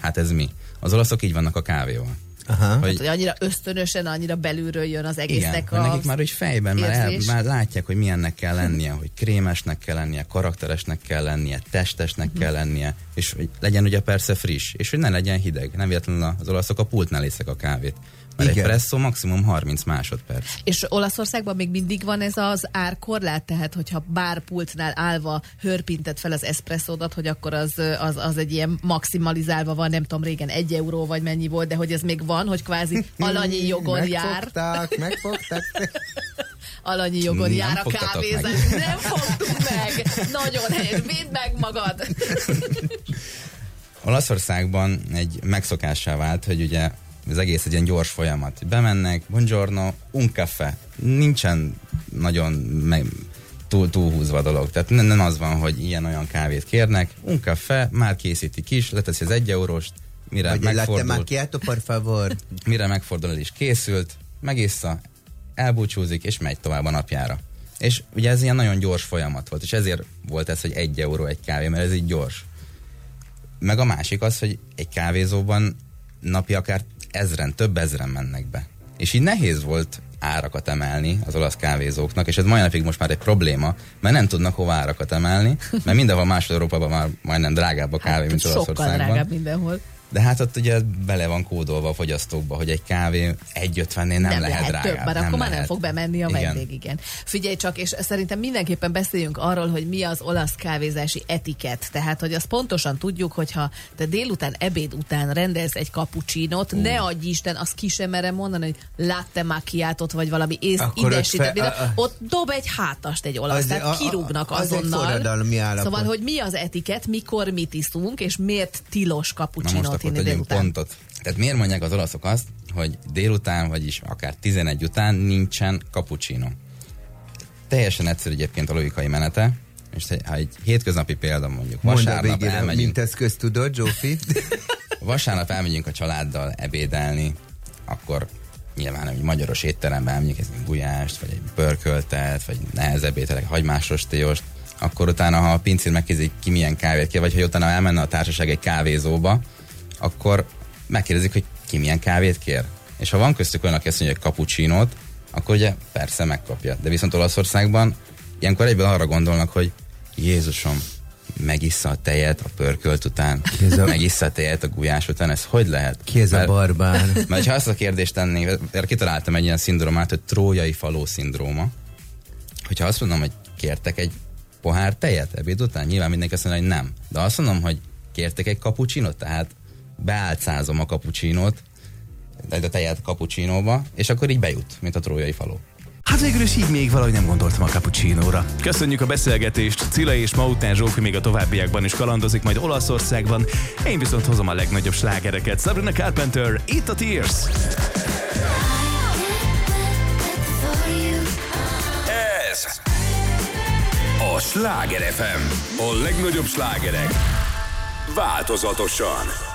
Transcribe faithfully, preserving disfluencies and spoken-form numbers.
hát ez mi? Az olaszok így vannak a kávéval. Aha. Hogy, hát, hogy annyira ösztönösen, annyira belülről jön az egésznek. Igen, a nekik már hogy fejben már, el, már látják, hogy milyennek kell lennie, hogy krémesnek kell lennie, karakteresnek kell lennie, testesnek uh-huh. kell lennie, és hogy legyen ugye persze friss, és hogy ne legyen hideg. Nem véletlenül az olaszok a pultnál iszek a kávét. Mert igen. Egy presszó maximum harminc másodperc. És Olaszországban még mindig van ez az árkorlát, tehát hogyha bárpultnál állva hörpinted fel az eszpresszódat, hogy akkor az, az, az egy ilyen maximalizálva van, nem tudom, régen egy euró vagy mennyi volt, de hogy ez még van, hogy kvázi alanyi jogon jár. Megfogták, megfogták. Alanyi jogon nem jár a kávézás. Meg. Nem fogtuk meg. Nagyon helyes. Védd meg magad. Olaszországban egy megszokássá vált, hogy ugye az egész egy ilyen gyors folyamat. Bemennek, buongiorno, un café. Nincsen nagyon meg, túl, túlhúzva a dolog. Tehát nem, nem az van, hogy ilyen-olyan kávét kérnek. Un café, már készítik is, leteszi az egy euróst, mire vagy megfordul. macchiato, por favor. Mire megfordul, el is készült, megissza, elbúcsúzik, és megy tovább a napjára. És ugye ez ilyen nagyon gyors folyamat volt, és ezért volt ez, hogy egy euró egy kávé, mert ez így gyors. Meg a másik az, hogy egy kávézóban napi akár ezren, több ezren mennek be. És így nehéz volt árakat emelni az olasz kávézóknak, és ez mai napig most már egy probléma, mert nem tudnak hova árakat emelni, mert mindenhol Máshol-Európában már majdnem drágább a kávé, hát, mint Olaszországban. Sokkal drágább mindenhol. De hát ott ugye bele van kódolva a fogyasztókba, hogy egy kávé egy ötvennél nem, nem lehet, lehet drágább. Több, bár nem akkor lehet. már nem fog bemenni a vendég, igen. Figyelj csak, és szerintem mindenképpen beszéljünk arról, hogy mi az olasz kávézási etikett. Tehát, hogy azt pontosan tudjuk, hogyha te délután, ebéd után rendelsz egy cappuccinót, uh. ne adj Isten, azt ki sem merem mondani, hogy latte macchiatót, vagy valami ész, idesített. Fe, ott dob egy hátast egy olasz, az tehát a, kirúgnak az azonnal. Szóval, hogy mi az etikett, mikor mit iszunk, és miért tilos cappuccinót inni délután. Pontot. Tehát miért mondják az olaszok azt, hogy délután, vagyis akár tizenegy után nincsen cappuccino? Teljesen egyszerű egyébként a logikai menete, és ha egy hétköznapi példa mondjuk, vasárnap végére, elmegyünk... mint ezt köztudod, Zsófi? Vasárnap elmegyünk a családdal ebédelni, akkor nyilván egy magyaros étteremben elmegyünk egy gulyást, vagy egy pörköltet, vagy nehezebb ételek, hagymásos téost, akkor utána, ha a pincér megkérdezik, ki milyen kávét kér, vagy ha utána elmenne a társaság egy kávézóba, akkor megkérdezik, hogy ki milyen kávét kér. És ha van köztük olyan, aki azt mondja, hogy cappuccinót, akkor ugye persze megkapja. De viszont Olaszországban ilyenkor egyből arra gondolnak, hogy Jézusom, megissza a tejet a pörkölt után, a... megissza a tejet a gulyás után, ez hogy lehet? Ki ez mert, a barbár? Mert ha azt a kérdést tennénk, kitaláltam egy ilyen szindrómát, hogy trójai faló szindróma, hogyha azt mondom, hogy kértek egy pohár tejet ebéd után, nyilván mindenki azt mondja, hogy nem. De azt mondom, hogy kértek egy cappuccinót, tehát beálcázom a cappuccinót, de a tejet cappuccinóba, és akkor így bejut, mint a trójai faló. Hát végül is így még valahogy nem gondoltam a cappuccinóra. Köszönjük a beszélgetést, Cilla és Maután Zsófi még a továbbiakban is kalandozik majd Olaszországban. Én viszont hozom a legnagyobb slágereket. Sabrina Carpenter, Itt a Tears. Ez a Sláger ef em. A legnagyobb slágerek változatosan.